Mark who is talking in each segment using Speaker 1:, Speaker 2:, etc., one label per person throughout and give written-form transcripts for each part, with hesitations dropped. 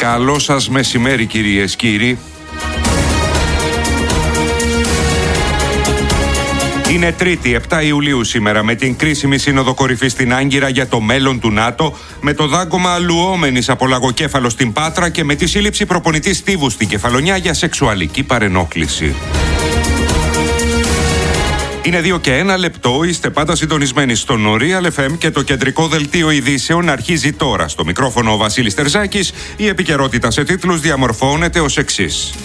Speaker 1: Καλό σας μεσημέρι, κυρίες, κύριοι. Είναι Τρίτη, 7 Ιουλίου σήμερα, με την κρίσιμη σύνοδο κορυφής στην Άγκυρα για το μέλλον του ΝΑΤΟ, με το δάγκωμα αλλουόμενης από λαγοκέφαλο στην Πάτρα και με τη σύλληψη προπονητή Στίβου στην Κεφαλονιά για σεξουαλική παρενόχληση. Είναι 2 και 1 λεπτό, είστε πάντα συντονισμένοι στο Real FM και το κεντρικό δελτίο ειδήσεων αρχίζει τώρα. Στο μικρόφωνο ο Βασίλης Τερζάκης, η επικαιρότητα σε τίτλους διαμορφώνεται ως εξής.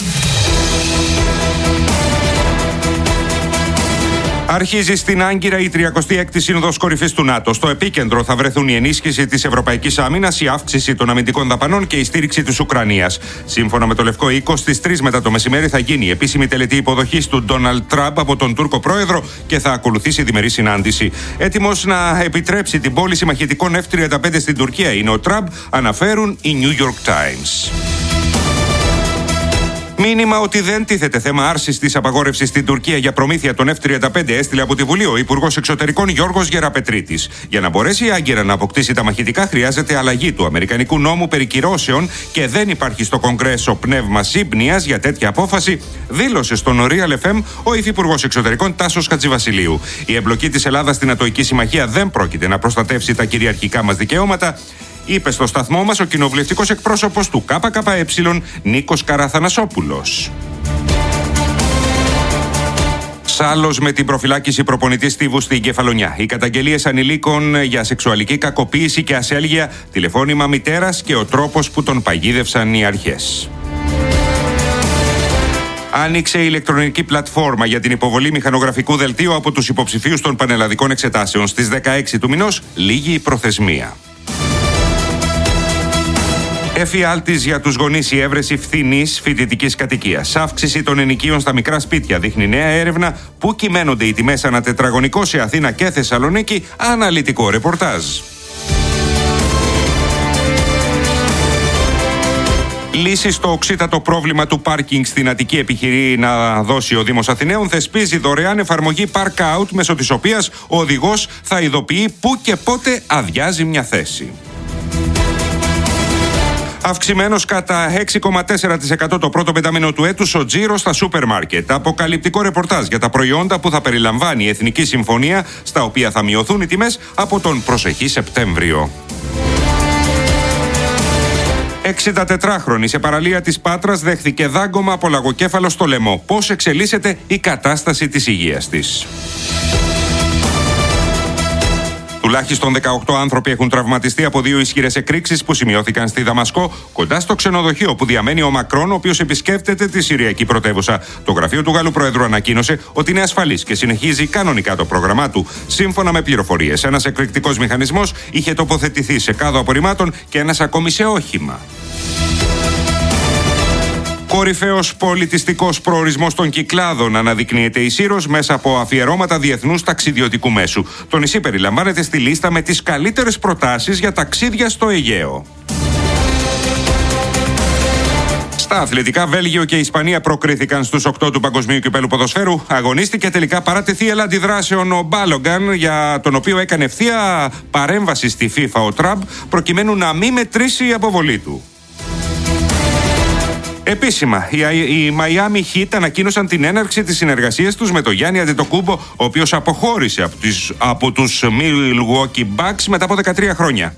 Speaker 1: Αρχίζει στην Άγκυρα η 36η Σύνοδος Κορυφής του ΝΑΤΟ. Στο επίκεντρο θα βρεθούν η ενίσχυση της Ευρωπαϊκής Άμυνας, η αύξηση των αμυντικών δαπανών και η στήριξη της Ουκρανίας. Σύμφωνα με το Λευκό Οίκο, στις 3 μετά το μεσημέρι θα γίνει η επίσημη τελετή υποδοχής του Ντόναλντ Τραμπ από τον Τούρκο πρόεδρο και θα ακολουθήσει διμερή συνάντηση. Έτοιμος να επιτρέψει την πώληση μαχητικών F-35 στην Τουρκία είναι ο Τραμπ, αναφέρουν οι New York Times. Μήνυμα ότι δεν τίθεται θέμα άρσης της απαγόρευσης στην Τουρκία για προμήθεια των F-35 έστειλε από τη Βουλή ο Υπουργός Εξωτερικών Γιώργος Γεραπετρίτης. Για να μπορέσει η Άγκυρα να αποκτήσει τα μαχητικά, χρειάζεται αλλαγή του Αμερικανικού νόμου περί κυρώσεων και δεν υπάρχει στο Κογκρέσο πνεύμα σύμπνοιας για τέτοια απόφαση, δήλωσε στον Real FM ο Υφυπουργός Εξωτερικών Τάσος Χατζηβασιλείου. Η εμπλοκή της Ελλάδας στην Ατοική Συμμαχία δεν πρόκειται να προστατεύσει τα κυριαρχικά μας δικαιώματα, είπε στο σταθμό μας ο κοινοβουλευτικός εκπρόσωπος του ΚΚΕ Νίκος Καραθανασόπουλος. Σάλος με την προφυλάκηση προπονητή Στίβου στην Κεφαλονιά. Οι καταγγελίες ανηλίκων για σεξουαλική κακοποίηση και ασέλγεια, τηλεφώνημα μητέρας και ο τρόπος που τον παγίδευσαν οι αρχές. Άνοιξε η ηλεκτρονική πλατφόρμα για την υποβολή μηχανογραφικού δελτίου από τους υποψηφίους των πανελλαδικών εξετάσεων. Στις 16 του μηνός λήγει η προθεσμία. Εφιάλτης για τους γονείς η έβρεση φθηνής φοιτητικής κατοικίας. Αύξηση των ενοικίων στα μικρά σπίτια δείχνει νέα έρευνα. Πού κυμαίνονται οι τιμές ανά τετραγωνικό σε Αθήνα και Θεσσαλονίκη, αναλυτικό ρεπορτάζ. Λύση στο οξύτατο πρόβλημα του πάρκινγκ στην Αττική επιχειρεί να δώσει ο Δήμος Αθηναίων. Θεσπίζει δωρεάν εφαρμογή Park Out, μέσω της οποίας ο οδηγός θα ειδοποιεί πού και πότε αδειάζει μια θέση. Αυξημένος κατά 6,4% το πρώτο πεντάμινο του έτους ο τζίρος στα σούπερ μάρκετ. Αποκαλυπτικό ρεπορτάζ για τα προϊόντα που θα περιλαμβάνει η Εθνική Συμφωνία, στα οποία θα μειωθούν οι τιμές από τον προσεχή Σεπτέμβριο. 64χρονη σε παραλία της Πάτρας δέχθηκε δάγκωμα από λαγοκέφαλο στο λαιμό. Πώς εξελίσσεται η κατάσταση της υγείας της. Τουλάχιστον 18 άνθρωποι έχουν τραυματιστεί από 2 ισχυρές εκρήξεις που σημειώθηκαν στη Δαμασκό, κοντά στο ξενοδοχείο που διαμένει ο Μακρόν, ο οποίος επισκέπτεται τη Συριακή πρωτεύουσα. Το γραφείο του Γάλλου Προέδρου ανακοίνωσε ότι είναι ασφαλής και συνεχίζει κανονικά το πρόγραμμά του. Σύμφωνα με πληροφορίες, ένας εκρηκτικός μηχανισμός είχε τοποθετηθεί σε κάδο απορριμμάτων και ένας ακόμη σε όχημα. Κορυφαίος πολιτιστικός προορισμός των Κυκλάδων αναδεικνύεται η Σύρος μέσα από αφιερώματα διεθνούς ταξιδιωτικού μέσου. Το νησί περιλαμβάνεται στη λίστα με τις καλύτερες προτάσεις για ταξίδια στο Αιγαίο. Στα αθλητικά, Βέλγιο και Ισπανία προκρίθηκαν στους 8 του Παγκοσμίου Κυπέλλου Ποδοσφαίρου. Αγωνίστηκε τελικά παρά τεθή αντιδράσεων ο Μπάλογκαν, για τον οποίο έκανε ευθεία παρέμβαση στη FIFA ο Τραμπ, προκειμένου να μην μετρήσει η αποβολή του. Επίσημα, οι Miami Heat ανακοίνωσαν την έναρξη της συνεργασίας τους με τον Γιάννη Αντετοκούμπο, ο οποίος αποχώρησε από τους Milwaukee Bucks μετά από 13 χρόνια.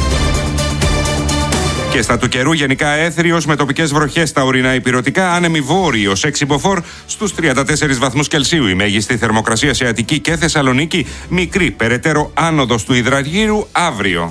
Speaker 1: Και στα του καιρού, γενικά έθριος με τοπικές βροχές στα ορεινά ηπειρωτικά, άνεμοι βόρειος 6 μποφόρ στους 34 βαθμούς Κελσίου. Η μέγιστη θερμοκρασία σε Αττική και Θεσσαλονίκη, μικρή περαιτέρω άνοδος του υδραργύρου αύριο.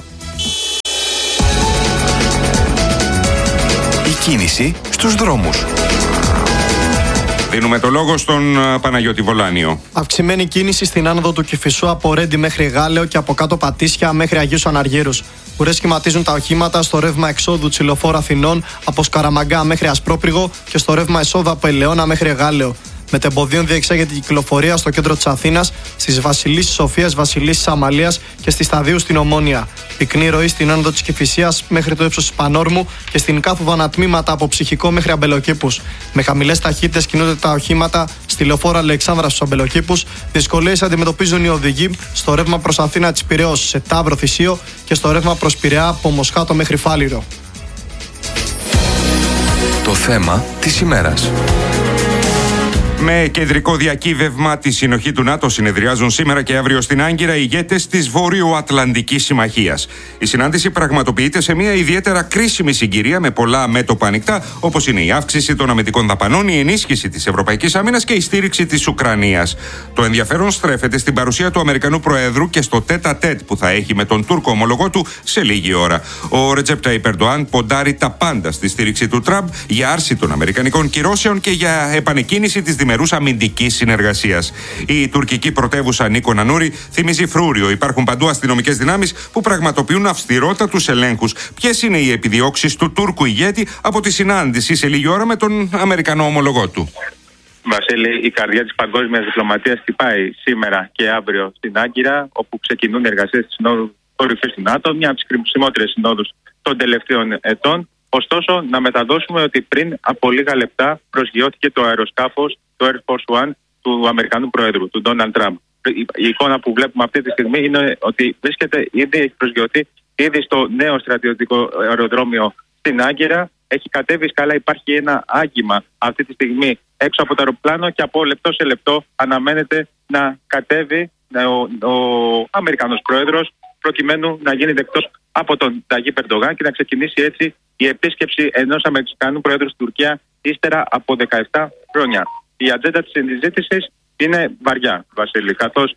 Speaker 2: Κίνηση στους δρόμους.
Speaker 1: Δίνουμε το λόγο στον Παναγιώτη Βολάνιο.
Speaker 3: Αυξημένη κίνηση στην άνοδο του Κηφισού από Ρέντι μέχρι Γάλεο και από κάτω Πατήσια μέχρι Αγίους Αναργύρους. Ουρές σχηματίζουν τα οχήματα στο ρεύμα εξόδου Τσιλοφόρου Αθηνών από Σκαραμαγκά μέχρι Ασπρόπριγο και στο ρεύμα εσόδου από Ελαιώνα μέχρι Γάλεο. Μετεμποδίων διεξάγεται η κυκλοφορία στο κέντρο της Αθήνας, στις Βασιλίσσης Σοφίας, Βασιλίσσης Αμαλίας και στη Σταδίου στην Ομόνια. Πυκνή ροή στην άνοδο της Κηφισίας μέχρι το ύψος της Πανόρμου και στην κάθοδο ανατμήματα από Ψυχικό μέχρι Αμπελοκήπους. Με χαμηλές ταχύτητες κινούνται τα οχήματα στη λεωφόρο Αλεξάνδρας στους Αμπελοκήπους. Δυσκολίες αντιμετωπίζουν οι οδηγοί στο ρεύμα προς Αθήνα της Πειραιώς, σε Ταύρο Θησίο και στο ρεύμα προς Πειραιά από Μοσχάτο μέχρι Φάληρο.
Speaker 2: Το θέμα της ημέρας.
Speaker 1: Με κεντρικό διακύβευμα τη συνοχή του ΝΑΤΟ συνεδριάζουν σήμερα και αύριο στην Άγκυρα οι ηγέτες της Βόρειο-Ατλαντικής Συμμαχίας. Η συνάντηση πραγματοποιείται σε μια ιδιαίτερα κρίσιμη συγκυρία με πολλά μέτωπα ανοιχτά, όπως είναι η αύξηση των αμυντικών δαπανών, η ενίσχυση της Ευρωπαϊκής Άμυνας και η στήριξη της Ουκρανίας. Το ενδιαφέρον στρέφεται στην παρουσία του Αμερικανού Προέδρου και στο τέτα-τέτ που θα έχει με τον Τούρκο ομολογό του σε λίγη ώρα. Ο Ρετζέπ Ταϊπ Ερντοάν ποντάρει τα πάντα στη στήριξη του Τραμπ για άρση των αμερικανικών κυρώσεων και για επανεκκίνηση της διμερούς αμυντικής συνεργασίας. Η τουρκική πρωτεύουσα Νίκο Ανούρη θυμίζει φρούριο. Υπάρχουν παντού αστυνομικές δυνάμεις που πραγματοποιούν αυστηρότατους ελέγχους. Ποιες είναι οι επιδιώξεις του Τούρκου ηγέτη από τη συνάντηση σε λίγη ώρα με τον Αμερικανό ομολογό του?
Speaker 4: Βασίλη, η καρδιά της παγκόσμιας διπλωματίας χτυπάει σήμερα και αύριο στην Άγκυρα, όπου ξεκινούν οι εργασίες της Συνόδου Κορυφής του ΝΑΤΟ, μια από τις κριμψιμότερες συνόδους των τελευταίων ετών. Ωστόσο, να μεταδώσουμε ότι πριν από λίγα λεπτά προσγειώθηκε το αεροσκάφος, το Air Force One, του Αμερικανού Προέδρου, του Ντόναλντ Τραμπ. Η εικόνα που βλέπουμε αυτή τη στιγμή είναι ότι βρίσκεται ήδη, έχει προσγειωθεί ήδη στο νέο στρατιωτικό αεροδρόμιο στην Άγκυρα. Έχει κατέβει σκάλα, υπάρχει ένα άγγιμα αυτή τη στιγμή έξω από το αεροπλάνο και από λεπτό σε λεπτό αναμένεται να κατέβει ο Αμερικανός Πρόεδρος προκειμένου να γίνει δεκτός από τον Ταγίπ Ερντογάν και να ξεκινήσει έτσι η επίσκεψη ενός Αμερικανού Πρόεδρου στην Τουρκία ύστερα από 17 χρόνια. Η ατζέντα της συζήτησης είναι βαριά, Βασίλη, καθώς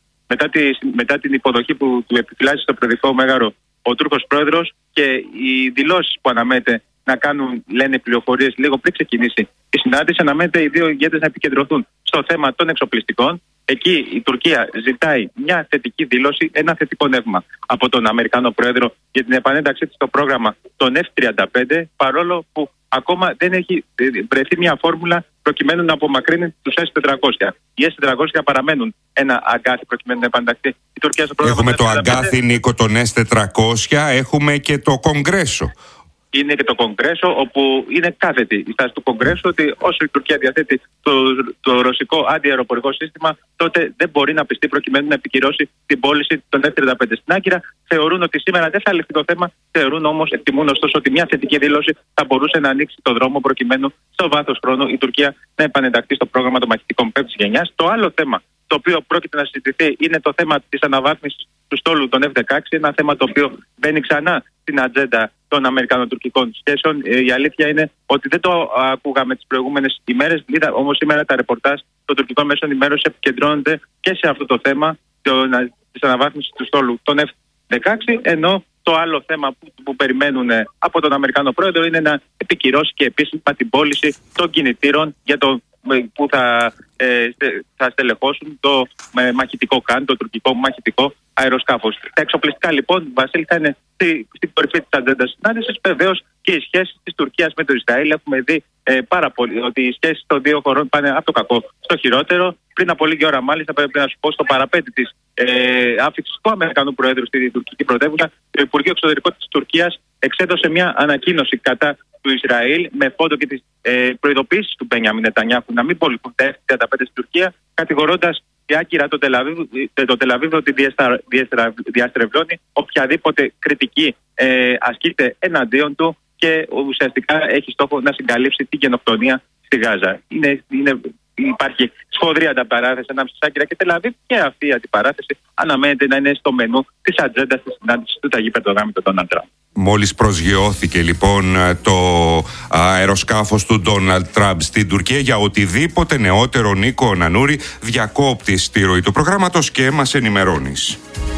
Speaker 4: μετά την υποδοχή που του επιφυλάσσει στο προεδρικό μέγαρο ο Τούρκος Πρόεδρος και οι δηλώσεις που αναμένεται να κάνουν, λένε πληροφορίες, λίγο πριν ξεκινήσει η συνάντηση, αναμένεται οι δύο ηγέτες να επικεντρωθούν στο θέμα των εξοπλιστικών. Εκεί η Τουρκία ζητάει μια θετική δήλωση, ένα θετικό νεύμα από τον Αμερικανό Πρόεδρο για την επανένταξή της στο πρόγραμμα των F-35, παρόλο που ακόμα δεν έχει βρεθεί μια φόρμουλα προκειμένου να απομακρύνει τους S-400. Οι S-400 παραμένουν ένα αγκάθι προκειμένου να επανενταχθεί η Τουρκία στο πρόγραμμα.
Speaker 1: Έχουμε το αγκάθι, Νίκο, των S-400, έχουμε και το Κογκρέσο.
Speaker 4: Είναι και το Κογκρέσο, όπου είναι κάθετη η στάση του Κογκρέσου ότι όσο η Τουρκία διαθέτει το ρωσικό αντιαεροπορικό σύστημα, τότε δεν μπορεί να πιστεί προκειμένου να επικυρώσει την πώληση των F-35 στην Άγκυρα. Θεωρούν ότι σήμερα δεν θα λυθεί το θέμα, θεωρούν όμως, εκτιμούν ωστόσο ότι μια θετική δήλωση θα μπορούσε να ανοίξει το δρόμο προκειμένου στο βάθος χρόνου η Τουρκία να επανενταχθεί στο πρόγραμμα των μαχητικών πέμπτης γενιάς. Το άλλο θέμα το οποίο πρόκειται να συζητηθεί είναι το θέμα της αναβάθμισης του στόλου των F-16, ένα θέμα το οποίο μπαίνει ξανά στην ατζέντα των Αμερικανοτουρκικών σχέσεων. Η αλήθεια είναι ότι δεν το ακούγαμε τις προηγούμενες ημέρες, όμως σήμερα τα ρεπορτάζ των τουρκικών μέσων ενημέρωσης επικεντρώνονται και σε αυτό το θέμα της αναβάθμισης του στόλου των F-16, ενώ το άλλο θέμα που περιμένουν από τον Αμερικανό Πρόεδρο είναι να επικυρώσει και επίσημα την πώληση των κινητήρων για το που θα στελεχώσουν το μαχητικό ΚΑΝ, το τουρκικό μαχητικό αεροσκάφος. Τα εξοπλιστικά λοιπόν, Βασίλη, θα είναι στην κορυφή της ατζέντας συνάντησης. Βεβαίως και οι σχέσεις της Τουρκίας με το Ισραήλ. Έχουμε δει πάρα πολύ ότι οι σχέσεις των δύο χωρών πάνε από το κακό στο χειρότερο. Πριν από λίγη ώρα, μάλιστα, πρέπει να σου πω, στο παραπέντε της άφηξης του Αμερικανού Προέδρου στην τουρκική πρωτεύουσα, το Υπουργείο Εξωτερικών της Τουρκίας εξέδωσε μια ανακοίνωση κατά του Ισραήλ με φόντο και τις προειδοποίησεις του Μπενιάμιν Νετανιάχου να μην πολιθούν τα F-35 στην Τουρκία, κατηγορώντας άκυρα το Τελαβίβ ότι διαστρεβλώνει οποιαδήποτε κριτική ασκείται εναντίον του και ουσιαστικά έχει στόχο να συγκαλύψει την γενοκτονία στη Γάζα. Υπάρχει σφοδρή ανταπαράθεση ανάμεσα στη Άγκυρα και Τελαβίβ και αυτή η αντιπαράθεση αναμένεται να είναι στο μενού της ατζέντας της συνάντησης του Ταγίπ Ερντογάν με τον Ντόναλντ Τραμπ.
Speaker 1: Μόλις προσγειώθηκε λοιπόν το αεροσκάφος του Ντόναλντ Τραμπ στην Τουρκία, για οτιδήποτε νεότερο, Νίκο Ανούρη, διακόπτεις τη ροή του προγράμματος και μας ενημερώνεις.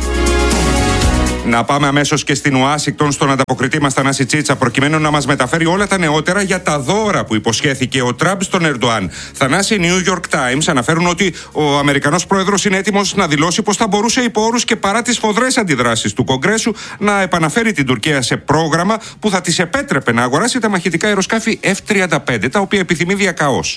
Speaker 1: Να πάμε αμέσως και στην Ουάσιγκτον στον ανταποκριτή μας Θανάση Τσίτσα, προκειμένου να μας μεταφέρει όλα τα νεότερα για τα δώρα που υποσχέθηκε ο Τραμπ στον Ερντοάν. Θανάση, New York Times αναφέρουν ότι ο Αμερικανός Πρόεδρος είναι έτοιμος να δηλώσει πως θα μπορούσε υπό όρους και παρά τις σφοδρές αντιδράσεις του Κογκρέσου να επαναφέρει την Τουρκία σε πρόγραμμα που θα της επέτρεπε να αγοράσει τα μαχητικά αεροσκάφη F-35, τα οποία επιθυμεί διακαώς.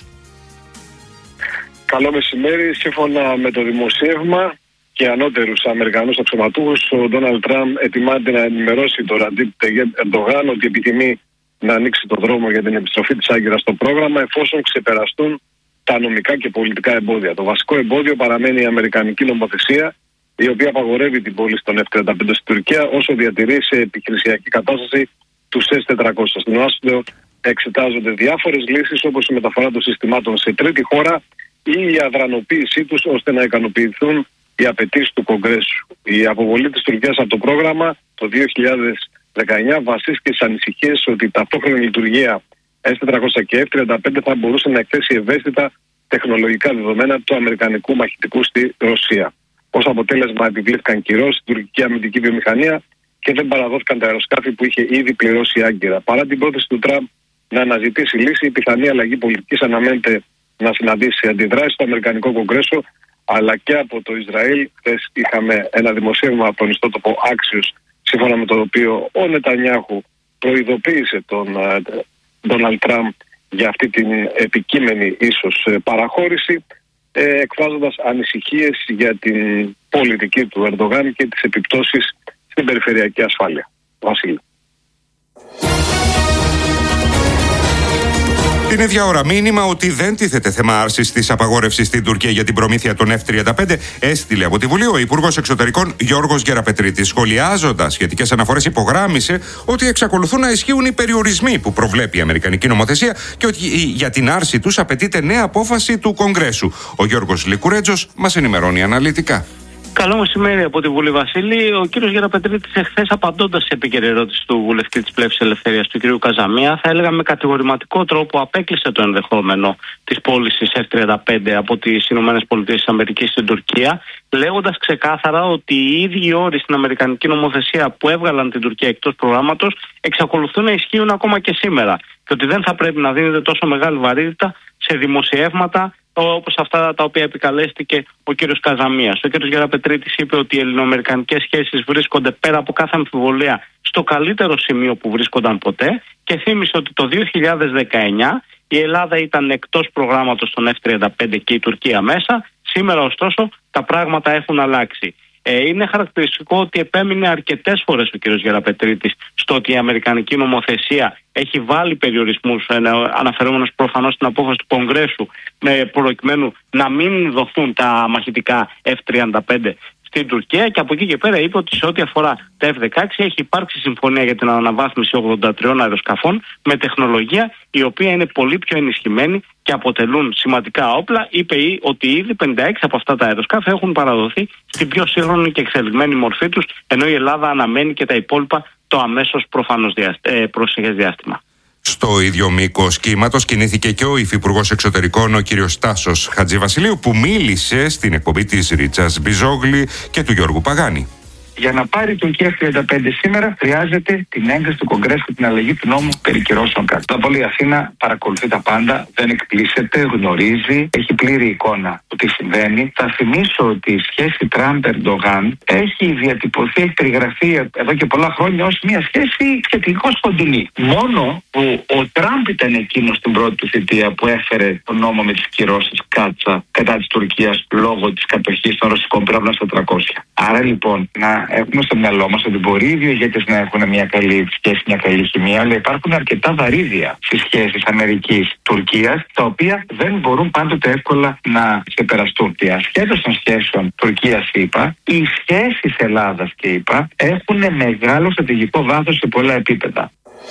Speaker 5: Καλό μεσημέρι. Σύμφωνα με το δημοσίευμα και ανώτερους Αμερικανούς αξιωματούχους, ο Ντόναλντ Τραμπ ετοιμάται να ενημερώσει τον Ρετζέπ Ταγιέπ Ερντογάν ότι επιθυμεί να ανοίξει το δρόμο για την επιστροφή της Άγκυρας στο πρόγραμμα εφόσον ξεπεραστούν τα νομικά και πολιτικά εμπόδια. Το βασικό εμπόδιο παραμένει η αμερικανική νομοθεσία, η οποία απαγορεύει την πώληση των F-35 στην Τουρκία όσο διατηρεί σε επιχειρησιακή κατάσταση τους S-400. Στην Ουάσιγκτον εξετάζονται διάφορες λύσεις, όπως η μεταφορά των συστημάτων σε τρίτη χώρα ή η αδρανοποίησή τους ώστε να ικανοποιηθούν οι απαιτήσεις του Κογκρέσου. Η αποβολή της Τουρκίας από το πρόγραμμα το 2019 βασίστηκε στις ανησυχίες ότι η ταυτόχρονη λειτουργία S-400 και F-35 θα μπορούσε να εκθέσει ευαίσθητα τεχνολογικά δεδομένα του αμερικανικού μαχητικού στη Ρωσία. Ως αποτέλεσμα, επιβλήθηκαν κυρώσεις στην τουρκική αμυντική βιομηχανία και δεν παραδόθηκαν τα αεροσκάφη που είχε ήδη πληρώσει άγκυρα. Παρά την πρόθεση του Τραμπ να αναζητήσει λύση, η πιθανή αλλαγή πολιτικής αναμένεται να συναντήσει αντιδράσεις στο Αμερικανικό Κογκρέσο αλλά και από το Ισραήλ. Χθες είχαμε ένα δημοσίευμα από τον ιστότοπο Axios, σύμφωνα με το οποίο ο Νετανιάχου προειδοποίησε τον Ντόναλντ Τραμπ για αυτή την επικείμενη ίσως παραχώρηση, εκφράζοντας ανησυχίες για την πολιτική του Ερντογάν και τις επιπτώσεις στην περιφερειακή ασφάλεια. Βασίλη.
Speaker 1: Την ίδια ώρα, μήνυμα ότι δεν τίθεται θέμα άρσης της απαγόρευσης στην Τουρκία για την προμήθεια των F-35 έστειλε από τη Βουλή ο Υπουργός Εξωτερικών Γιώργος Γεραπετρίτης. Σχολιάζοντας σχετικές αναφορές, υπογράμμισε ότι εξακολουθούν να ισχύουν οι περιορισμοί που προβλέπει η Αμερικανική νομοθεσία και ότι για την άρση τους απαιτείται νέα απόφαση του Κογκρέσου. Ο Γιώργος Λικουρέτζος μας ενημερώνει αναλυτικά.
Speaker 6: Καλό μεσημέρι από τη Βουλή, Βασίλη. Ο κύριος Γεραπετρίτης εχθές, απαντώντας σε επίκαιρη ερώτηση του βουλευτή της Πλεύσης Ελευθερίας, του κύριου Καζαμία, θα έλεγα με κατηγορηματικό τρόπο απέκλεισε το ενδεχόμενο της πώλησης F-35 από τις ΗΠΑ στην Τουρκία, λέγοντας ξεκάθαρα ότι οι ίδιοι όροι στην Αμερικανική νομοθεσία που έβγαλαν την Τουρκία εκτός προγράμματος εξακολουθούν να ισχύουν ακόμα και σήμερα. Και ότι δεν θα πρέπει να δίνεται τόσο μεγάλη βαρύτητα σε δημοσιεύματα όπως αυτά τα οποία επικαλέστηκε ο κύριος Καζαμίας. Ο κύριος Γεραπετρίτης είπε ότι οι ελληνοαμερικανικές σχέσεις βρίσκονται πέρα από κάθε αμφιβολία στο καλύτερο σημείο που βρίσκονταν ποτέ και θύμισε ότι το 2019 η Ελλάδα ήταν εκτός προγράμματος των F-35 και η Τουρκία μέσα. Σήμερα ωστόσο τα πράγματα έχουν αλλάξει. Είναι χαρακτηριστικό ότι επέμεινε αρκετές φορές ο κ. Γεραπετρίτης στο ότι η αμερικανική νομοθεσία έχει βάλει περιορισμούς, αναφερόμενος προφανώς στην απόφαση του Κογκρέσου, προκειμένου να μην δοθούν τα μαχητικά F-35 στην Τουρκία, και από εκεί και πέρα είπε ότι σε ό,τι αφορά τα F-16 έχει υπάρξει συμφωνία για την αναβάθμιση 83 αεροσκαφών με τεχνολογία η οποία είναι πολύ πιο ενισχυμένη και αποτελούν σημαντικά όπλα. Είπε ότι ήδη 56 από αυτά τα αεροσκάφη έχουν παραδοθεί στην πιο σύγχρονη και εξελιγμένη μορφή τους, ενώ η Ελλάδα αναμένει και τα υπόλοιπα το αμέσως προφανώς προσεχές διάστημα.
Speaker 1: Στο ίδιο μήκος κύματος κινήθηκε και ο Υφυπουργός Εξωτερικών, ο κύριος Τάσος Χατζηβασιλείου, που μίλησε στην εκπομπή της Ρίτσας Μπιζόγλη και του Γιώργου Παγάνη.
Speaker 7: Για να πάρει η Τουρκία F-35 σήμερα, χρειάζεται την έγκριση του Κογκρέσου και την αλλαγή του νόμου περί κυρώσεων κάτω. Πρώτα απ' όλα η Αθήνα παρακολουθεί τα πάντα, δεν εκπλήσεται, γνωρίζει, έχει πλήρη εικόνα του τι συμβαίνει. Θα θυμίσω ότι η σχέση Τραμπ-Ερντογάν έχει διατυπωθεί, έχει περιγραφεί εδώ και πολλά χρόνια ως μια σχέση σχετικώς κοντινή. Μόνο που ο Τραμπ ήταν εκείνος στην πρώτη του θητεία που έφερε τον νόμο με τις κυρώσεις κάτσα κατά της Τουρκίας λόγω της κατοχής των ρωσικών πυράβλων στα 300. Άρα λοιπόν να έχουμε στο μυαλό μας ότι μπορεί οι δύο ηγέτες να έχουν μια καλή σχέση, μια καλή χημεία, αλλά υπάρχουν αρκετά βαρύδια στις σχέσεις Αμερικής-Τουρκίας, τα οποία δεν μπορούν πάντοτε εύκολα να ξεπεραστούν. Και ασχέτως των σχέσεων Τουρκίας-ΗΠΑ, οι σχέσεις Ελλάδας και ΗΠΑ έχουν μεγάλο στρατηγικό βάθος σε πολλά επίπεδα.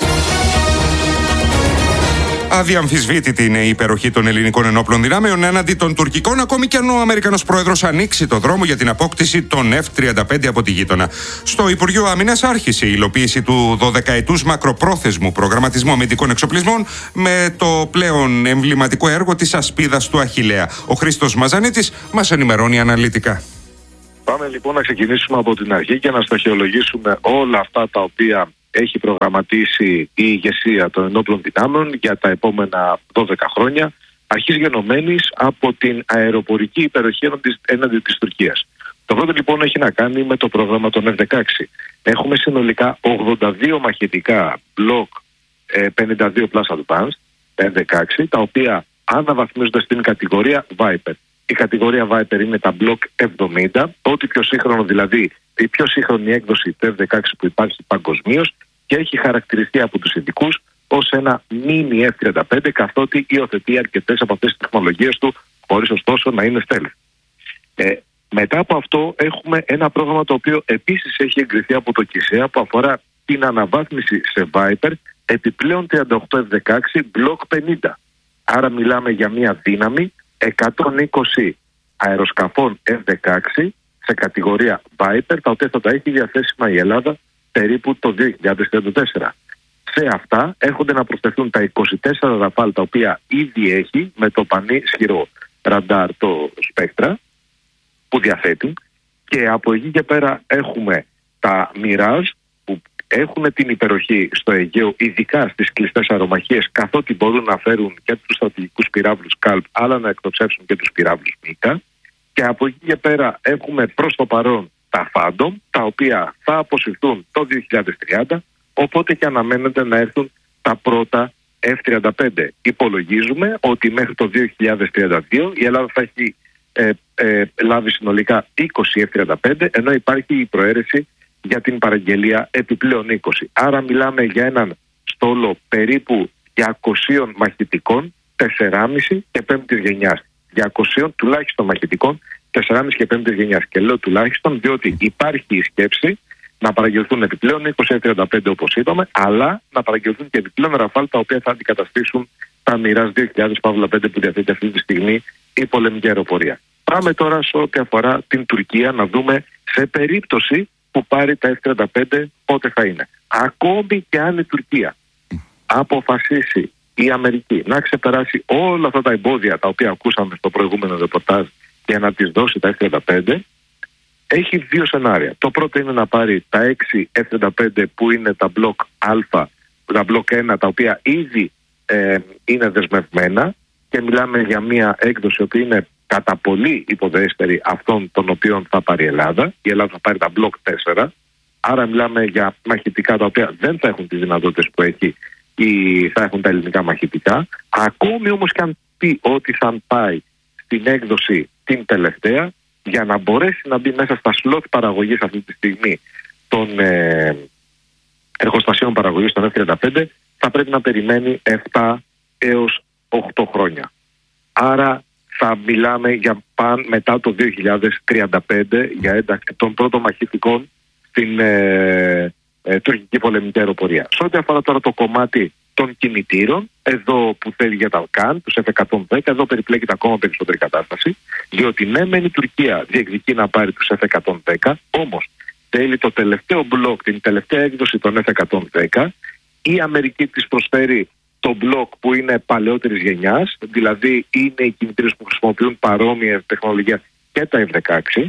Speaker 1: Αδιαμφισβήτητη είναι η υπεροχή των ελληνικών ενόπλων δυνάμεων έναντι των τουρκικών, ακόμη και αν ο Αμερικανός πρόεδρος ανοίξει το δρόμο για την απόκτηση των F-35 από τη γείτονα. Στο Υπουργείο Άμυνας άρχισε η υλοποίηση του 12ετούς μακροπρόθεσμου προγραμματισμού αμυντικών εξοπλισμών με το πλέον εμβληματικό έργο της ασπίδας του Αχιλλέα. Ο Χρήστος Μαζανίτης μας ενημερώνει αναλυτικά.
Speaker 8: Πάμε λοιπόν να ξεκινήσουμε από την αρχή και να στοχεολογήσουμε όλα αυτά τα οποία έχει προγραμματίσει η ηγεσία των ενόπλων δυνάμεων για τα επόμενα 12 χρόνια, αρχής γενομένης από την αεροπορική υπεροχή έναντι της Τουρκίας. Το πρώτο λοιπόν έχει να κάνει με το πρόγραμμα των F-16. Έχουμε συνολικά 82 μαχητικά Block 52 Plus Advanced F-16, τα οποία αναβαθμίζονται στην κατηγορία Viper. Η κατηγορία Viper είναι τα Block 70, ό,τι πιο σύγχρονο, δηλαδή η πιο σύγχρονη έκδοση του F-16 που υπάρχει παγκοσμίως, και έχει χαρακτηριστεί από τους ειδικούς ως ένα mini F-35, καθότι υιοθετεί αρκετές από αυτές τις τεχνολογίες του, χωρίς ωστόσο να είναι stealth. Μετά από αυτό έχουμε ένα πρόγραμμα το οποίο επίσης έχει εγκριθεί από το ΚΙΣΕΑ, που αφορά την αναβάθμιση σε Viper Επιπλέον 38 F-16, μπλοκ 50. Άρα μιλάμε για μια δύναμη 120 αεροσκαφών F-16 σε κατηγορία Viper, τα οποία θα τα έχει διαθέσιμα η Ελλάδα περίπου το 2034. Σε αυτά έρχονται να προσθεθούν τα 24 Rafale, τα οποία ήδη έχει με το πανίσχυρο ραντάρ το Spectra που διαθέτει, και από εκεί και πέρα έχουμε τα Mirage που έχουν την υπεροχή στο Αιγαίο, ειδικά στις κλειστές αερομαχίες, καθότι μπορούν να φέρουν και τους στρατηγικούς πυράβλους Scalp, αλλά να εκτοξεύσουν και τους πυράβλους Mika. Και από εκεί και πέρα έχουμε προς το παρόν τα Phantom, τα οποία θα αποσυρθούν το 2030, οπότε και αναμένεται να έρθουν τα πρώτα F-35. Υπολογίζουμε ότι μέχρι το 2032 η Ελλάδα θα έχει λάβει συνολικά 20 F-35, ενώ υπάρχει η προαίρεση για την παραγγελία επιπλέον 20. Άρα μιλάμε για έναν στόλο περίπου 200 μαχητικών 4,5 και 5ης γενιάς. 200 τουλάχιστον μαχητικών 4,5 και 5ης γενιάς. Και λέω τουλάχιστον διότι υπάρχει η σκέψη να παραγγελθούν επιπλέον 20 F-35 όπως είπαμε, αλλά να παραγγελθούν και επιπλέον Rafale, τα οποία θα αντικαταστήσουν τα Mirage 2000-5 που διαθέτει αυτή τη στιγμή η πολεμική αεροπορία. Πάμε τώρα σε ό,τι αφορά την Τουρκία, να δούμε σε περίπτωση που πάρει τα F-35 πότε θα είναι. Ακόμη και αν η Τουρκία αποφασίσει η Αμερική να ξεπεράσει όλα αυτά τα εμπόδια τα οποία ακούσαμε στο προηγούμενο ρεπορτάζ για να της δώσει τα F-35, έχει δύο σενάρια. Το πρώτο είναι να πάρει τα 6 F-35 που είναι τα μπλοκ Α, τα μπλοκ 1, τα οποία ήδη είναι δεσμευμένα, και μιλάμε για μια έκδοση που είναι κατά πολύ υποδέστερη αυτών των οποίων θα πάρει η Ελλάδα. Η Ελλάδα θα πάρει τα μπλοκ 4, άρα μιλάμε για μαχητικά τα οποία δεν θα έχουν τις δυνατότητες που έχει ή θα έχουν τα ελληνικά μαχητικά. Ακόμη όμως και αν πει ότι θα πάει στην έκδοση την τελευταία, για να μπορέσει να μπει μέσα στα σλότ παραγωγής αυτή τη στιγμή των εργοστασίων παραγωγής των F-35, θα πρέπει να περιμένει 7 έως 8 χρόνια. Άρα θα μιλάμε για μετά το 2035 για ένταξη των πρώτων μαχητικών στην τουρκική πολεμική αεροπορία. Σε ό,τι αφορά τώρα το κομμάτι των κινητήρων, εδώ που θέλει για τα ΚΑΝ, τους F-110, εδώ περιπλέκεται ακόμα περισσότερη κατάσταση, διότι ναι μεν η Τουρκία διεκδικεί να πάρει τους F-110, όμως θέλει το τελευταίο μπλοκ, την τελευταία έκδοση των F-110, η Αμερική της προσφέρει το μπλοκ που είναι παλαιότερης γενιάς, δηλαδή είναι οι κινητήρες που χρησιμοποιούν παρόμοια τεχνολογία και τα F-16,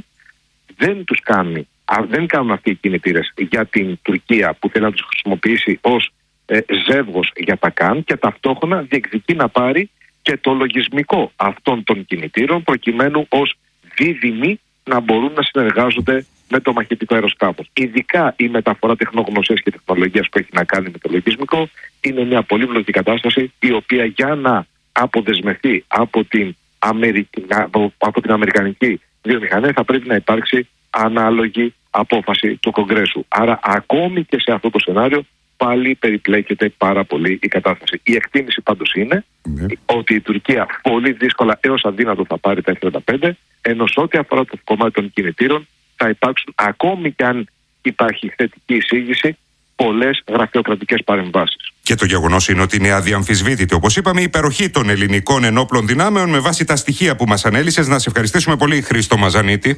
Speaker 8: δεν κάνουν αυτοί οι κινητήρες για την Τουρκία που θέλει να τους χρησιμοποιήσει ως ζεύγος για τα ΚΑΝ, και ταυτόχρονα διεκδικεί να πάρει και το λογισμικό αυτών των κινητήρων προκειμένου ως δίδυμοι να μπορούν να συνεργάζονται με το μαχητικό αεροσκάφος. Ειδικά η μεταφορά τεχνογνωσίας και τεχνολογίας που έχει να κάνει με το λογισμικό είναι μια πολύπλοκη κατάσταση, η οποία για να αποδεσμευτεί από την αμερικανική βιομηχανία θα πρέπει να υπάρξει ανάλογη απόφαση του Κογκρέσου. Άρα ακόμη και σε αυτό το σενάριο πάλι περιπλέκεται πάρα πολύ η κατάσταση. Η εκτίμηση πάντως είναι ότι η Τουρκία πολύ δύσκολα έως αδύνατο θα πάρει τα F-35, ενώ σε ό,τι αφορά το κομμάτι των κινητήρων θα υπάρξουν, ακόμη και αν υπάρχει θετική εισήγηση, πολλές γραφειοκρατικές παρεμβάσεις.
Speaker 1: Και το γεγονός είναι ότι είναι αδιαμφισβήτητη, όπως είπαμε, η υπεροχή των ελληνικών ενόπλων δυνάμεων με βάση τα στοιχεία που μας ανέλυσες. Να σε ευχαριστήσουμε πολύ, Χρήστο Μαζανίτη.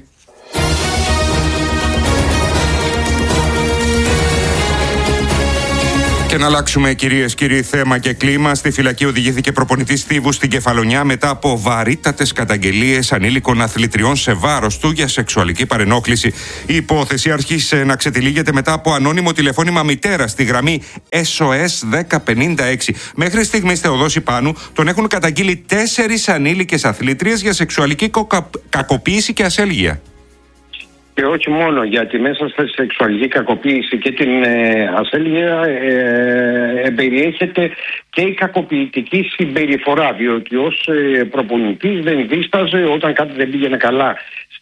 Speaker 1: Και να αλλάξουμε, κυρίες και κύριοι, θέμα και κλίμα. Στη φυλακή οδηγήθηκε προπονητής Θήβου στην Κεφαλονιά μετά από βαρύτατες καταγγελίες ανήλικων αθλητριών σε βάρος του για σεξουαλική παρενόχληση. Η υπόθεση άρχισε να ξετυλίγεται μετά από ανώνυμο τηλεφώνημα μητέρα στη γραμμή SOS 1056. Μέχρι στιγμής, Θεοδόση Πάνου, τον έχουν καταγγείλει 4 ανήλικες αθλήτριες για σεξουαλική κακοποίηση και ασέλγεια.
Speaker 9: Και όχι μόνο, γιατί μέσα στη σεξουαλική κακοποίηση και την ασέλγεια περιέχεται και η κακοποιητική συμπεριφορά, διότι ως προπονητής δεν δίσταζε όταν κάτι δεν πήγαινε καλά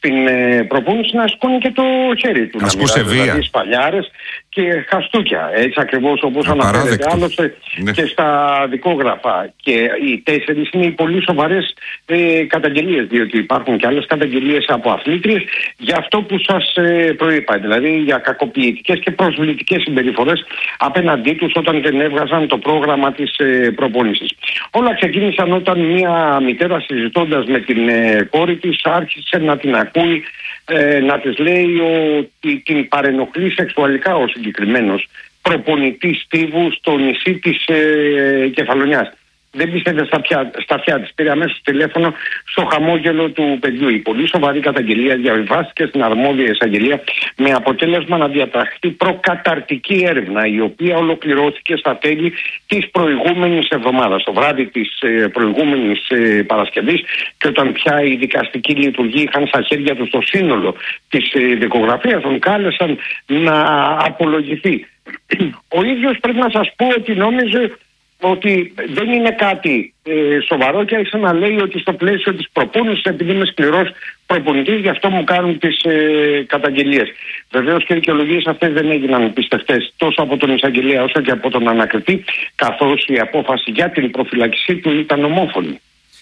Speaker 9: στην προπόνηση να σηκώνει και το χέρι του.
Speaker 1: Ασκούσε βία.
Speaker 9: Δηλαδή σπαλιάρες και χαστούκια. Έτσι ακριβώς όπως αναφέρεται άλλωστε και στα δικόγραφα. Και οι 4 είναι οι πολύ σοβαρές καταγγελίες, διότι υπάρχουν και άλλες καταγγελίες από αθλήτριες για αυτό που σας προείπα. Δηλαδή για κακοποιητικές και προσβλητικές συμπεριφορές απέναντί τους όταν δεν έβγαζαν το πρόγραμμα της προπόνησης. Όλα ξεκίνησαν όταν μια μητέρα, συζητώντας με την κόρη της, άρχισε να την ακούει να της λέει ότι την παρενοχλεί σεξουαλικά ο συγκεκριμένος προπονητής Στίβου στο νησί της Κεφαλονιάς. Δεν πίστευε στα αυτιά της. Πήρε αμέσως τηλέφωνο στο χαμόγελο του παιδιού. Η πολύ σοβαρή καταγγελία διαβιβάστηκε στην αρμόδια εισαγγελία με αποτέλεσμα να διαταχθεί προκαταρτική έρευνα, η οποία ολοκληρώθηκε στα τέλη της προηγούμενης εβδομάδας, το βράδυ της προηγούμενης Παρασκευής, και όταν πια οι δικαστικοί λειτουργοί είχαν στα χέρια τους το σύνολο της δικογραφίας, τον κάλεσαν να απολογηθεί. Ο ίδιος πρέπει να σας πω ότι νόμιζε ότι δεν είναι κάτι σοβαρό και άρχισε να λέει ότι στο πλαίσιο της προπόνησης, επειδή είμαι σκληρός προπονητής, γι' αυτό μου κάνουν τις καταγγελίες. Βεβαίως και οι δικαιολογίες αυτές δεν έγιναν πιστευτές τόσο από τον εισαγγελέα όσο και από τον ανακριτή, καθώς η απόφαση για την προφυλάκησή του ήταν ομόφωνη.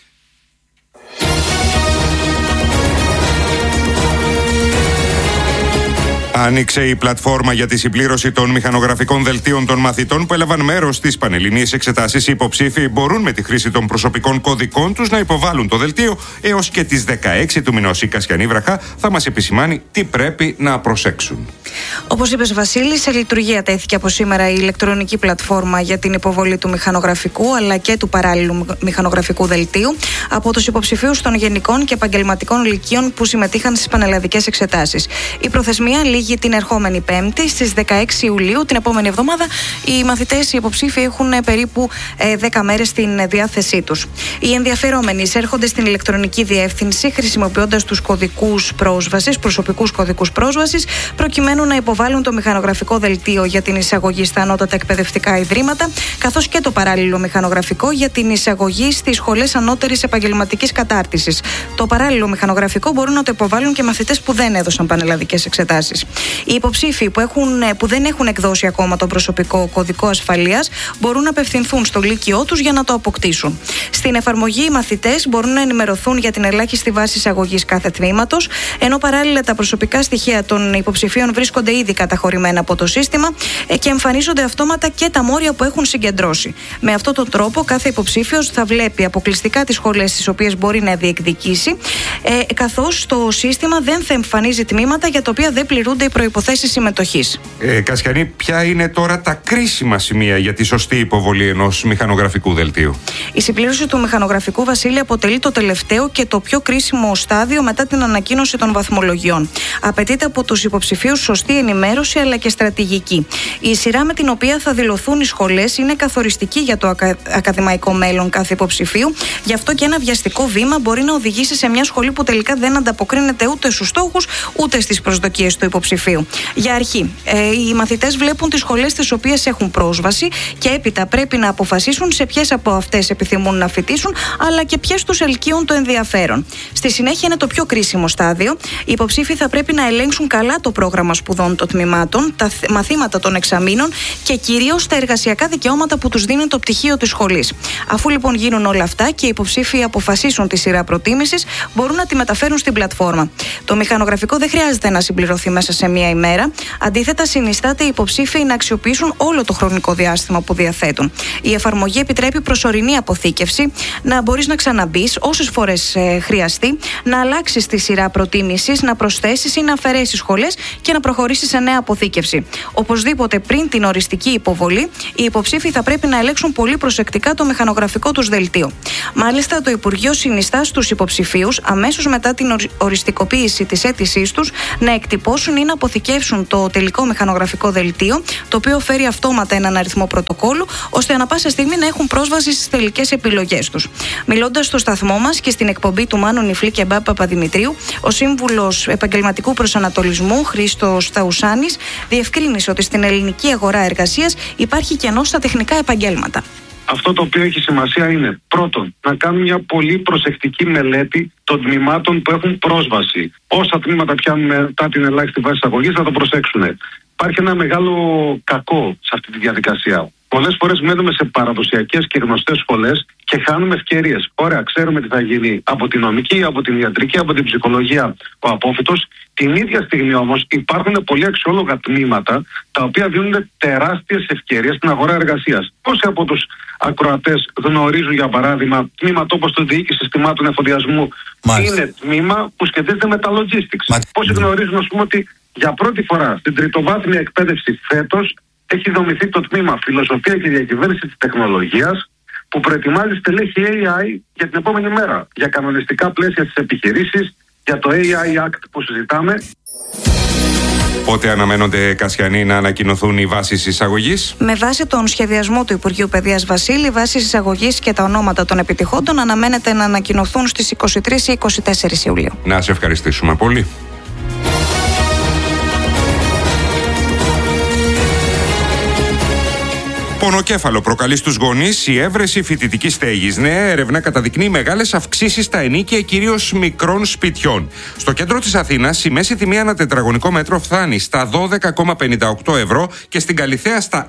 Speaker 1: Άνοιξε η πλατφόρμα για τη συμπλήρωση των μηχανογραφικών δελτίων των μαθητών που έλαβαν μέρος στις πανελληνίες εξετάσεις. Οι υποψήφοι μπορούν με τη χρήση των προσωπικών κωδικών τους να υποβάλουν το δελτίο έως και τις 16 του μηνός. Η Κασιανή Βραχά θα μας επισημάνει τι πρέπει να προσέξουν.
Speaker 10: Όπως είπες, Βασίλη, σε λειτουργία τέθηκε από σήμερα η ηλεκτρονική πλατφόρμα για την υποβολή του μηχανογραφικού αλλά και του παράλληλου μηχανογραφικού δελτίου από τους υποψηφίους των γενικών και επαγγελματικών λυκείων που συμμετείχαν στις πανελλαδικές εξετάσεις. Η προθεσμία λήγει την ερχόμενη Πέμπτη στις 16 Ιουλίου. Την επόμενη εβδομάδα οι μαθητές, οι υποψήφοι, έχουν περίπου 10 μέρες στην διάθεσή τους. Οι ενδιαφερόμενοι εισέρχονται στην ηλεκτρονική διεύθυνση χρησιμοποιώντας τους κωδικούς πρόσβασης, προσωπικούς κωδικούς πρόσβασης, προκειμένου να υποβάλουν το μηχανογραφικό δελτίο για την εισαγωγή στα ανώτατα εκπαιδευτικά ιδρύματα, καθώς και το παράλληλο μηχανογραφικό για την εισαγωγή στις σχολές ανώτερης επαγγελματικής κατάρτισης. Το παράλληλο μηχανογραφικό μπορούν να το υποβάλουν και μαθητές που δεν έδωσαν πανελλαδικές εξετάσεις. Οι υποψήφοι που δεν έχουν εκδώσει ακόμα το προσωπικό κωδικό ασφαλείας μπορούν να απευθυνθούν στο λύκειό τους για να το αποκτήσουν. Στην εφαρμογή, οι μαθητές μπορούν να ενημερωθούν για την ελάχιστη βάση εισαγωγής κάθε τμήματος, ενώ παράλληλα τα προσωπικά στοιχεία των υποψηφίων βρίσκονται ήδη καταχωρημένα από το σύστημα και εμφανίζονται αυτόματα και τα μόρια που έχουν συγκεντρώσει. Με αυτόν τον τρόπο, κάθε υποψήφιος θα βλέπει αποκλειστικά τις σχολές στις οποίες μπορεί να διεκδικήσει, καθώς το σύστημα δεν θα εμφανίζει τμήματα για τα οποία δεν πληρούνται οι προϋποθέσεις συμμετοχής.
Speaker 1: Κασιανή, ποια είναι τώρα τα κρίσιμα σημεία για τη σωστή υποβολή ενός μηχανογραφικού δελτίου?
Speaker 10: Η συμπλήρωση του μηχανογραφικού, Βασίλη, αποτελεί το τελευταίο και το πιο κρίσιμο στάδιο μετά την ανακοίνωση των βαθμολογιών. Απαιτείται από τους υποψηφίους σωστή ενημέρωση αλλά και στρατηγική. Η σειρά με την οποία θα δηλωθούν οι σχολές είναι καθοριστική για το ακαδημαϊκό μέλλον κάθε υποψηφίου. Γι' αυτό και ένα βιαστικό βήμα μπορεί να οδηγήσει σε μια σχολή που τελικά δεν ανταποκρίνεται ούτε στους στόχους ούτε στις προσδοκίες του υποψηφίου. Για αρχή, οι μαθητές βλέπουν τις σχολές στις οποίες έχουν πρόσβαση και έπειτα πρέπει να αποφασίσουν σε ποιες από αυτές επιθυμούν να φοιτήσουν, αλλά και ποιες τους ελκύουν το ενδιαφέρον. Στη συνέχεια είναι το πιο κρίσιμο στάδιο. Οι υποψήφοι θα πρέπει να ελέγξουν καλά το πρόγραμμα σπουδών των τμήματων, τα μαθήματα των εξαμήνων και κυρίως τα εργασιακά δικαιώματα που τους δίνει το πτυχίο της σχολής. Αφού λοιπόν γίνουν όλα αυτά και οι υποψήφοι αποφασίσουν τη σειρά προτίμησης, μπορούν να τη μεταφέρουν στην πλατφόρμα. Το μηχανογραφικό δεν χρειάζεται να συμπληρωθεί μέσα σε μία ημέρα. Αντίθετα, συνιστάται οι υποψήφοι να αξιοποιήσουν όλο το χρονικό διάστημα που διαθέτουν. Η εφαρμογή επιτρέπει προσωρινή αποθήκευση, να μπορείς να ξαναμπείς όσες φορές χρειαστεί, να αλλάξεις τη σειρά προτίμησης, να προσθέσεις ή να αφαιρέσεις σχολές και να προχωρήσεις σε νέα αποθήκευση. Οπωσδήποτε, πριν την οριστική υποβολή, οι υποψήφοι θα πρέπει να ελέγξουν πολύ προσεκτικά το μηχανογραφικό τους δελτίο. Μάλιστα, το Υπουργείο συνιστά στους υποψηφίους, αμέσως μετά την οριστικοποίηση της αίτησής τους, να εκτυπώσουν ή να αποθηκεύσουν το τελικό μηχανογραφικό δελτίο, το οποίο φέρει αυτόματα έναν αριθμό πρωτοκόλλου, ώστε ανά πάσα στιγμή να έχουν πρόσβαση στις τελικές επιλογές τους. Μιλώντας στο σταθμό μας και στην εκπομπή του Μάνου Νιφλή και Μπάπα Παπαδημητρίου, ο Σύμβουλος Επαγγελματικού Προσανατολισμού Χρήστος Ταουσάνης διευκρίνησε ότι στην ελληνική αγορά εργασίας υπάρχει κενό στα τεχνικά επαγγέλματα.
Speaker 5: Αυτό το οποίο έχει σημασία είναι πρώτον να κάνουν μια πολύ προσεκτική μελέτη των τμήματων που έχουν πρόσβαση. Όσα τμήματα πιάνουν μετά την ελάχιστη βάση εισαγωγής θα το προσέξουν. Υπάρχει ένα μεγάλο κακό σε αυτή τη διαδικασία. Πολλές φορές μένουμε σε παραδοσιακές και γνωστές σχολές και χάνουμε ευκαιρίες. Ωραία, ξέρουμε τι θα γίνει από την νομική, από την ιατρική, από την ψυχολογία ο απόφοιτος. Την ίδια στιγμή όμως υπάρχουν πολύ αξιόλογα τμήματα τα οποία δίνουν τεράστιες ευκαιρίες στην αγορά εργασίας. Πόσοι από τους ακροατές γνωρίζουν, για παράδειγμα, τμήματα όπως το διοίκηση συστημάτων εφοδιασμού είναι τμήμα που σχετίζεται με τα logistics. Πόσοι γνωρίζουν, ας πούμε, ότι για πρώτη φορά στην τριτοβάθμια εκπαίδευση φέτος έχει δομηθεί το τμήμα Φιλοσοφία και Διακυβέρνηση της Τεχνολογίας που προετοιμάζει στελέχη AI για την επόμενη μέρα, για κανονιστικά πλαίσια της επιχειρήσης, για το AI Act που συζητάμε.
Speaker 1: Πότε αναμένονται, Κασιανή, να ανακοινωθούν οι βάσεις εισαγωγής?
Speaker 10: Με βάση τον σχεδιασμό του Υπουργείου Παιδείας, Βασίλη, οι βάσεις εισαγωγής και τα ονόματα των επιτυχόντων αναμένεται να ανακοινωθούν στις 23 ή 24 Ιουλίου.
Speaker 1: Να σε ευχαριστήσουμε πολύ. Πονοκέφαλο προκαλεί στους γονείς η έβρεση φοιτητικής στέγης. Νέα έρευνα καταδεικνύει μεγάλες αυξήσεις στα ενοίκια κυρίως μικρών σπιτιών. Στο κέντρο της Αθήνας η μέση τιμή ανά τετραγωνικό μέτρο φτάνει στα 12,58 ευρώ και στην Καλιθέα στα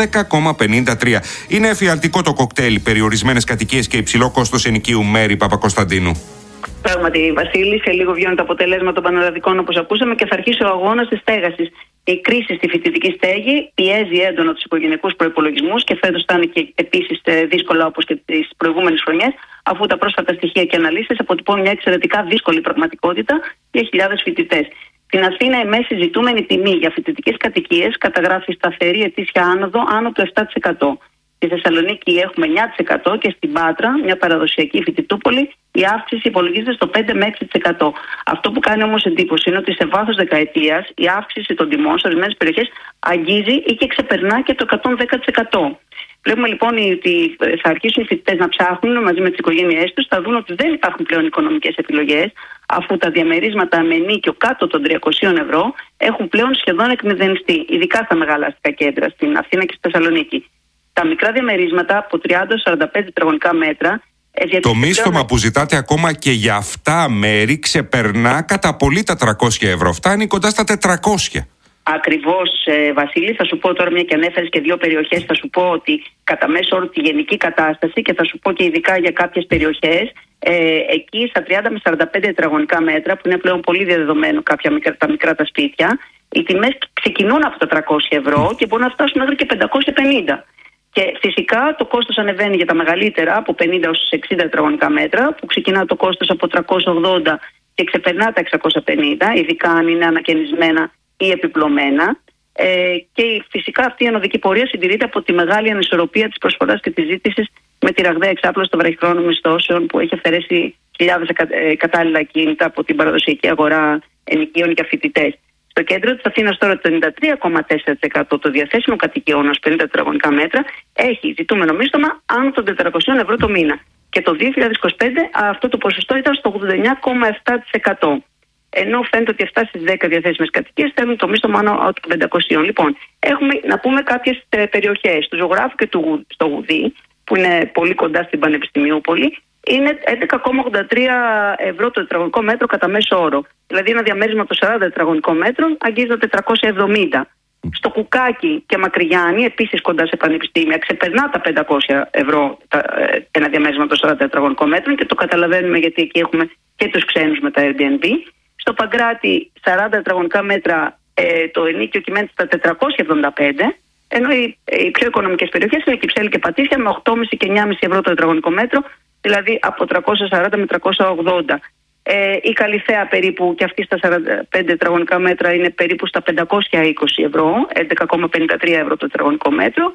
Speaker 1: 11,53. Είναι εφιαλτικό το κοκτέιλ, περιορισμένες κατοικίες και υψηλό κόστος ενοικίου. Μέρη Παπακοσταντίνου.
Speaker 11: Πράγματι, Βασίλη, σε λίγο βγαίνουν τα αποτελέσματα των πανελλαδικών όπως ακούσαμε και θα αρχίσει ο αγώνας της στέγασης. Η κρίση στη φοιτητική στέγη πιέζει έντονα τους οικογενειακούς προϋπολογισμούς και φέτος θα είναι και επίσης δύσκολα όπως και τις προηγούμενες χρονιές, αφού τα πρόσφατα στοιχεία και αναλύσεις αποτυπώνουν μια εξαιρετικά δύσκολη πραγματικότητα για χιλιάδες φοιτητές. Στην Αθήνα η μέση ζητούμενη τιμή για φοιτητικές κατοικίες καταγράφει σταθερή ετήσια άνοδο άνω του 7%. Στη Θεσσαλονίκη έχουμε 9% και στην Πάτρα, μια παραδοσιακή φοιτητούπολη, η αύξηση υπολογίζεται στο 5 με 6%. Αυτό που κάνει όμως εντύπωση είναι ότι σε βάθος δεκαετίας η αύξηση των τιμών σε ορισμένες περιοχές αγγίζει ή και ξεπερνά και το 110%. Βλέπουμε λοιπόν ότι θα αρχίσουν οι φοιτητές να ψάχνουν μαζί με τις οικογένειές τους, θα δουν ότι δεν υπάρχουν πλέον οικονομικές επιλογές, αφού τα διαμερίσματα με ενοίκιο κάτω των 300 ευρώ έχουν πλέον σχεδόν εκμηδενιστεί, ειδικά στα μεγάλα αστικά κέντρα, στην Αθήνα και στη Θεσσαλονίκη. Τα μικρά διαμερίσματα από 30-45 τετραγωνικά μέτρα.
Speaker 1: Το μίσθωμα που ζητάτε ακόμα και για αυτά μέρη ξεπερνά κατά πολύ τα 300 ευρώ. Φτάνει κοντά στα 400.
Speaker 11: Ακριβώς, Βασίλη, θα σου πω τώρα, μια και ανέφερες και δύο περιοχές, θα σου πω ότι κατά μέσο όρο τη γενική κατάσταση και θα σου πω και ειδικά για κάποιες περιοχές, εκεί στα 30 με 45 τετραγωνικά μέτρα, που είναι πλέον πολύ διαδεδομένο τα μικρά τα σπίτια, οι τιμές ξεκινούν από τα 300 ευρώ και μπορούν να φτάσουν μέχρι και 550. Και φυσικά το κόστος ανεβαίνει για τα μεγαλύτερα από 50 έως 60 τετραγωνικά μέτρα, που ξεκινά το κόστος από 380 και ξεπερνά τα 650, ειδικά αν είναι ανακαινισμένα ή επιπλωμένα. Και φυσικά αυτή η ανωδική πορεία συντηρείται από τη μεγάλη ανισορροπία της προσφοράς και της ζήτησης, με τη ραγδαία εξάπλωση των βραχυχρόνων μισθώσεων που έχει αφαιρέσει χιλιάδες κατάλληλα κίνητα από την παραδοσιακή αγορά ενοικίων για φοιτητές. Στο κέντρο της Αθήνας τώρα το 93,4% των διαθέσιμων κατοικιών ως 50 τετραγωνικά μέτρα έχει ζητούμενο μίσθωμα άνω των 400 ευρώ το μήνα. Και το 2025 αυτό το ποσοστό ήταν στο 89,7%. Ενώ φαίνεται ότι 7 στις 10 διαθέσιμες κατοικίες θέλουν το μίσθωμα άνω των 500. Λοιπόν, έχουμε να πούμε κάποιες περιοχές. Του Ζωγράφου και στο Γουδί, που είναι πολύ κοντά στην Πανεπιστημιούπολη, είναι 11,83 ευρώ το τετραγωνικό μέτρο κατά μέσο όρο. Δηλαδή ένα διαμέρισμα από το 40 τετραγωνικό μέτρο αγγίζει τα 470. Στο Κουκάκι και Μακριγιάννη, επίσης κοντά σε πανεπιστήμια, ξεπερνά τα 500 ευρώ ένα διαμέρισμα από το 40 τετραγωνικό μέτρο και το καταλαβαίνουμε γιατί εκεί έχουμε και τους ξένους με τα Airbnb. Στο Παγκράτη, 40 τετραγωνικά μέτρα, το ενίκιο κυμαίνεται στα 475. Ενώ οι πιο οικονομικές περιοχές είναι Κυψέλη και Πατήσια με 8,5 και 9,5 ευρώ το τετραγωνικό μέτρο, δηλαδή από 340 με 380. Η Καλιθέα περίπου και αυτή στα 45 τετραγωνικά μέτρα είναι περίπου στα 520 ευρώ, 11,53 ευρώ το τετραγωνικό μέτρο.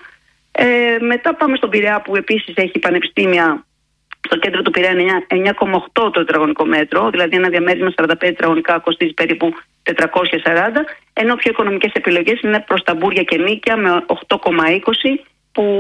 Speaker 11: Μετά πάμε στον Πειραιά που επίσης έχει πανεπιστήμια. Στο κέντρο του Πειραιά είναι 9,8 το τετραγωνικό μέτρο, δηλαδή ένα διαμέρισμα 45 τετραγωνικά κοστίζει περίπου 440, ενώ πιο οικονομικές επιλογές είναι προς τα Μπούρια και Νίκαια με 8,20 που